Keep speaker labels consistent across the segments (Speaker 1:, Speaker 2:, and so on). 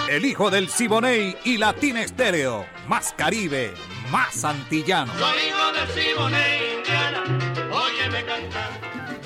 Speaker 1: El hijo del Siboney y Latina Estéreo. Más Caribe, más antillano.
Speaker 2: Soy hijo del Siboney, Indiana, óyeme cantar.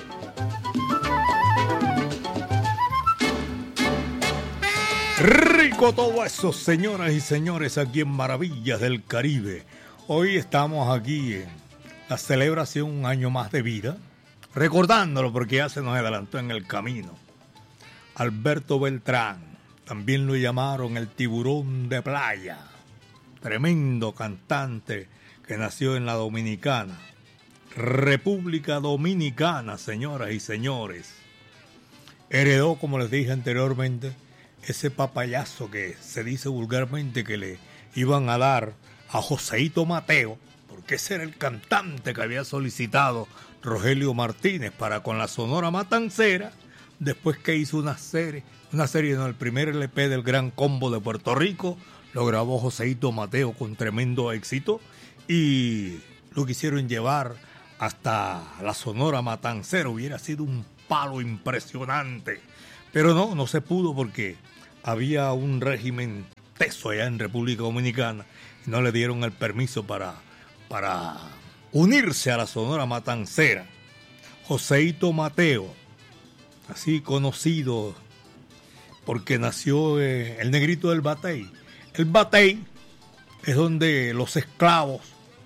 Speaker 3: Rico todo eso, señoras y señores, aquí en Maravillas del Caribe. Hoy estamos aquí en la celebración un año más de vida, recordándolo porque ya se nos adelantó en el camino. Alberto Beltrán, también lo llamaron el tiburón de playa, tremendo cantante que nació en la Dominicana, República Dominicana, señoras y señores. Heredó, como les dije anteriormente, ese papayazo que se dice vulgarmente que le iban a dar a Joseito Mateo, porque ese era el cantante que había solicitado Rogelio Martínez para con la Sonora Matancera, después que hizo una serie, no, el primer LP del Gran Combo de Puerto Rico, lo grabó Joseito Mateo con tremendo éxito y lo quisieron llevar hasta la Sonora Matancera. Hubiera sido un palo impresionante, pero no se pudo porque había un régimen teso allá en República Dominicana y no le dieron el permiso para unirse a la Sonora Matancera. Joseito Mateo, así conocido porque nació el negrito del Batey. El Batey es donde los esclavos,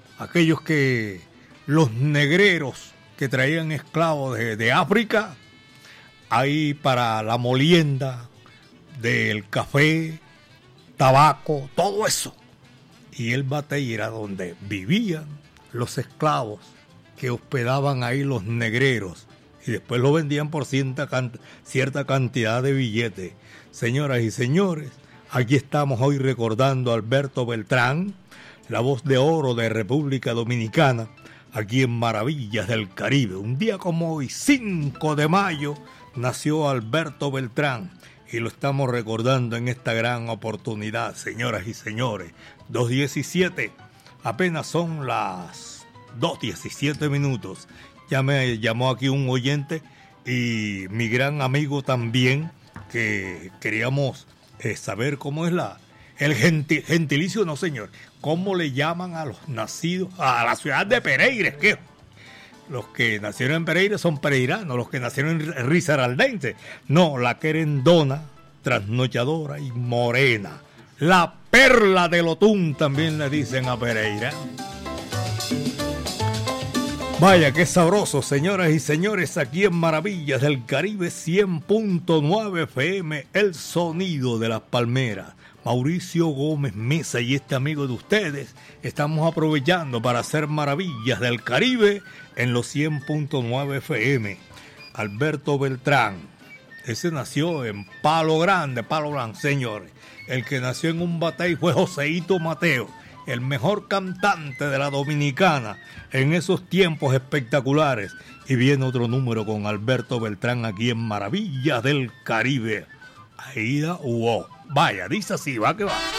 Speaker 3: los negreros que traían esclavos de África, ahí para la molienda del café, tabaco, todo eso. Y el Batey era donde vivían los esclavos que hospedaban ahí los negreros y después lo vendían por cierta cantidad de billetes. Señoras y señores, aquí estamos hoy recordando a Alberto Beltrán, la voz de oro de República Dominicana, aquí en Maravillas del Caribe. Un día como hoy, 5 de mayo, nació Alberto Beltrán y lo estamos recordando en esta gran oportunidad, señoras y señores. 2:17, apenas son las 2:17 minutos. Ya me llamó aquí un oyente y mi gran amigo también, que queríamos saber cómo es el gentilicio, no señor, cómo le llaman a los nacidos, a la ciudad de Pereira, es que los que nacieron en Pereira son pereiranos, los que nacieron en Risaraldense, no, la querendona, trasnochadora y morena, la perla del Otún también le dicen a Pereira. Vaya, qué sabroso, señoras y señores, aquí en Maravillas del Caribe 100.9 FM, el sonido de las palmeras. Mauricio Gómez Mesa y este amigo de ustedes estamos aprovechando para hacer Maravillas del Caribe en los 100.9 FM. Alberto Beltrán, ese nació en Palo Grande, señores. El que nació en un batey fue Joseito Mateo, el mejor cantante de la Dominicana en esos tiempos espectaculares. Y viene otro número con Alberto Beltrán aquí en Maravillas del Caribe. Aida Uo. Vaya, dice así, va que va.